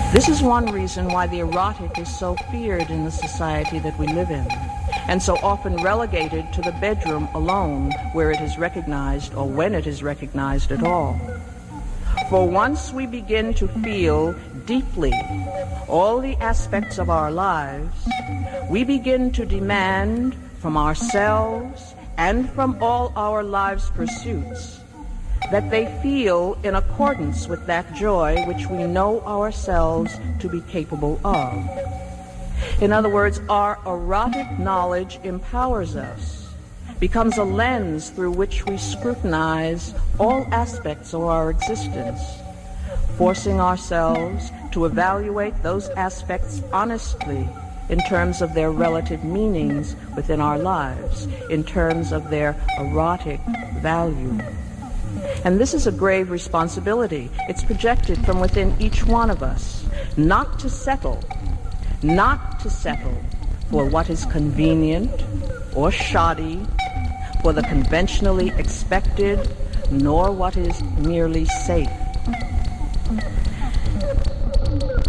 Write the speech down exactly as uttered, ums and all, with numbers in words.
This is one reason why the erotic is so feared in the society that we live in, and so often relegated to the bedroom alone, where it is recognized, or when it is recognized at all. For once we begin to feel deeply all the aspects of our lives, we begin to demand from ourselves and from all our lives' pursuits that they feel in accordance with that joy which we know ourselves to be capable of. In other words, our erotic knowledge empowers us, becomes a lens through which we scrutinize all aspects of our existence, forcing ourselves to evaluate those aspects honestly in terms of their relative meanings within our lives, in terms of their erotic value. And this is a grave responsibility. It's projected from within each one of us, not to settle, not to settle for what is convenient or shoddy, for the conventionally expected, nor what is merely safe.